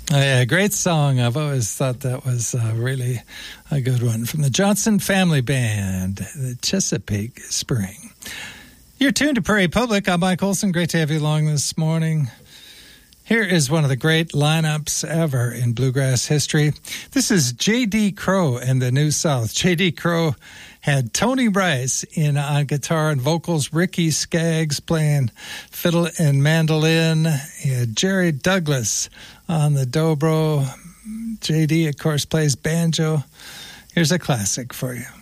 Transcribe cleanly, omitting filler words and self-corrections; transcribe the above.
Yeah, great song. I've always thought that was really a good one. From the Johnson Family Band, the Chesapeake Spring. You're tuned to Prairie Public. I'm Mike Olson. Great to have you along this morning. Here is one of the great lineups ever in bluegrass history. This is J.D. Crowe and the New South. J.D. Crowe had Tony Rice on guitar and vocals, Ricky Skaggs playing fiddle and mandolin. He had Jerry Douglas on the dobro. J.D., of course, plays banjo. Here's a classic for you.